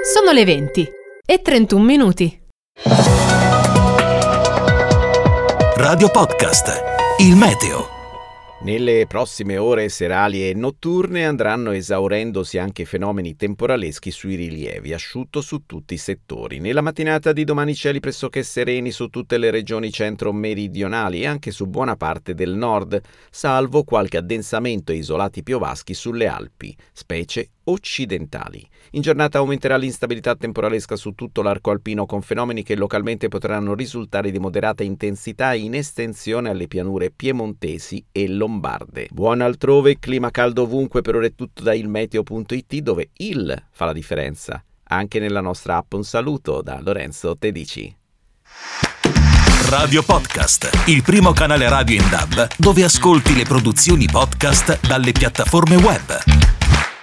Sono le 20:31. Radio Podcast, il meteo. Nelle prossime ore serali e notturne andranno esaurendosi anche fenomeni temporaleschi sui rilievi, asciutto su tutti i settori. Nella mattinata di domani cieli pressoché sereni su tutte le regioni centro-meridionali e anche su buona parte del nord, salvo qualche addensamento e isolati piovaschi sulle Alpi, specie occidentali. In giornata aumenterà l'instabilità temporalesca su tutto l'arco alpino con fenomeni che localmente potranno risultare di moderata intensità in estensione alle pianure piemontesi e lombarde. Buon altrove, clima caldo ovunque. Per ora è tutto da ilmeteo.it, dove il fa la differenza. Anche nella nostra app. Un saluto da Lorenzo Tedici. Radio Podcast, il primo canale radio in DAB dove ascolti le produzioni podcast dalle piattaforme web.